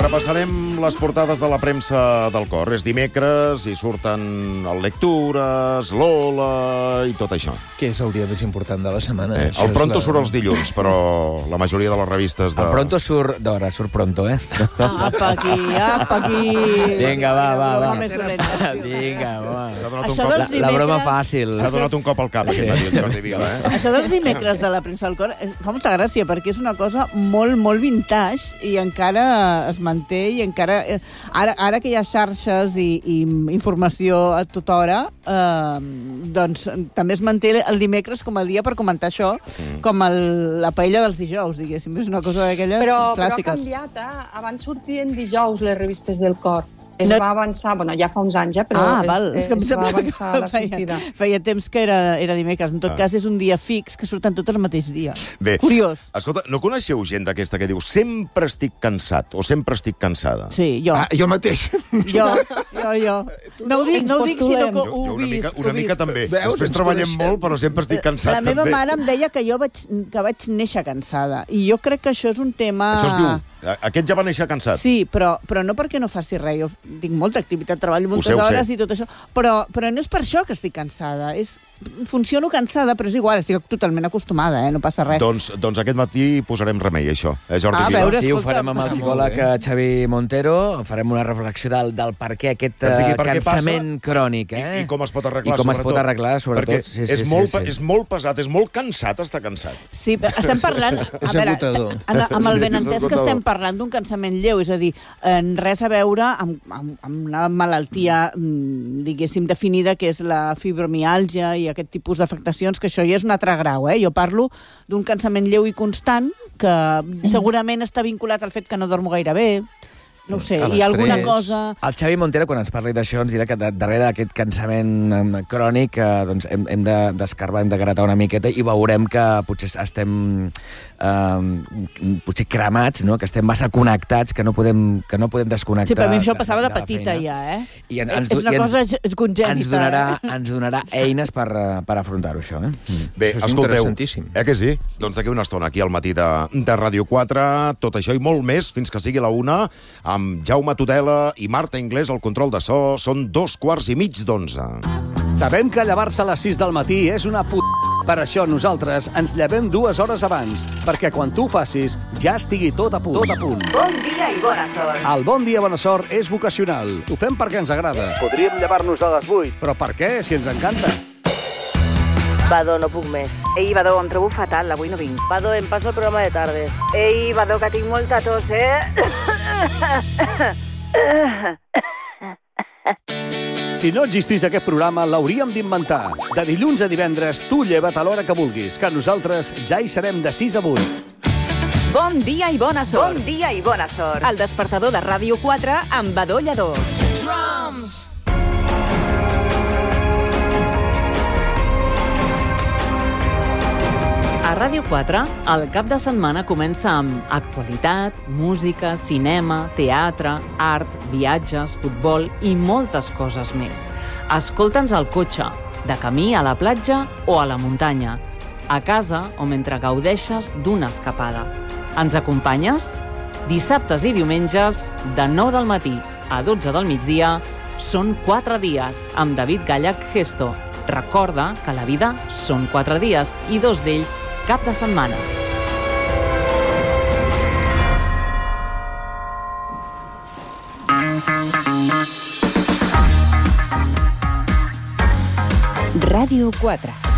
Repassarem les portades de la premsa del cor. És dimecres i surten el Lectures, Lola i tot això. Que és el dia més important de la setmana. El Pronto surt els dilluns, però la majoria de les revistes de... El Pronto surt d'hora, surt Pronto, eh? Apa aquí. Vinga, va. Vinga, va. Això dels dimecres... La broma fàcil. S'ha donat un cop al cap aquest matí, el Jordi Vila, eh? Això dels dimecres de la premsa del cor fa molta gràcia, perquè és una cosa molt, molt vintage i encara es manté i encara... Ara que hi ha xarxes i informació a tota hora, doncs també es manté el dimecres com a dia per comentar això, com la paella dels dijous, diguéssim. És una cosa d'aquelles clàssiques. Però ha canviat, eh? Abans sortien dijous les revistes del cor. Es va avançar, bueno, ja fa uns anys, però es va avançar la sortida. Feia temps que era dimecres. En tot cas, és un dia fix que surten tots el mateix dia. Bé, curiós. Escolta, no coneixeu gent d'aquesta que diu sempre estic cansat o sempre estic cansada? Sí, jo. Jo mateix. Jo. No ho dic, sinó que ho vist. Una mica també. Després treballem molt, però sempre estic cansat. La meva mare em deia que vaig néixer cansada. I jo crec que això és un tema... Això es diu... Aquest ja va néixer cansat. Sí, però no perquè no faci res. Jo tinc molta activitat, treballo moltes hores i tot això. Però no és per això que estic cansada. Funciono cansada, però és igual, estic totalment acostumada, no passa res. Doncs aquest matí posarem remei a això. Jordi Vila. A veure, sí, ho farem amb el psicòleg Xavi Montero. Farem una reflexió del per què aquest cansament crònic. I com es pot arreglar, sobretot. I com es pot arreglar, sobretot. Perquè és molt pesat, és molt cansat estar cansat. Sí, estem parlant... A veure, amb el benentès que estem parlant d'un cansament lleu, és a dir, res a veure amb una malaltia, diguéssim, definida, que és la fibromiàlgia i aquest tipus d'afectacions, que això ja és un altre grau. Jo parlo d'un cansament lleu i constant, que segurament està vinculat al fet que no dormo gaire bé, no ho sé, hi ha alguna cosa... El Xavi Montero, quan ens parli d'això, ens dirà que darrere d'aquest cansament crònic doncs hem d'escarbar, hem de gratar una miqueta i veurem que potser estem potser cremats, no? Que estem massa connectats, que no podem desconnectar. Sí, però a mi això passava de petita ja, És una cosa congènita. Ens donarà eines per afrontar-ho, això. Bé, escolteu, que sí? Doncs d'aquí una estona, aquí al matí de Ràdio 4, tot això i molt més, fins que sigui la 1, amb Jaume Tudela i Marta Inglés al control de so. Són 2:15. Sabem que llevar-se a les 6 del matí és una Per això nosaltres ens llevem 2 hores abans, perquè quan tu ho facis ja estigui tot a punt. Bon dia i bona sort. El bon dia i bona sort és vocacional. Ho fem perquè ens agrada. Podríem llevar-nos a les 8, però per què, si ens encanta? Badó, no puc més. Ei, Badó, em trobo fatal, avui no vinc. Badó, em passo el programa de tardes. Ei, Badó, que tinc molta tos, Si no existís aquest programa, l'hauríem d'inventar. De dilluns a divendres, tu lleva't a l'hora que vulguis, que nosaltres ja hi serem de 6 a 8. Bon dia i bona sort. Bon dia i bona sort. El despertador de Ràdio 4 amb Badó Lledó. Drums! A Ràdio 4, el cap de setmana comença amb actualitat, música, cinema, teatre, art, viatges, futbol i moltes coses més. Escolta'ns al cotxe, de camí a la platja o a la muntanya, a casa o mentre gaudeixes d'una escapada. Ens acompanyes? Dissabtes i diumenges, de 9 del matí a 12 del migdia, són 4 dies, amb David Gallach Gesto. Recorda que la vida són 4 dies i 2 d'ells cap de setmana. Ràdio 4.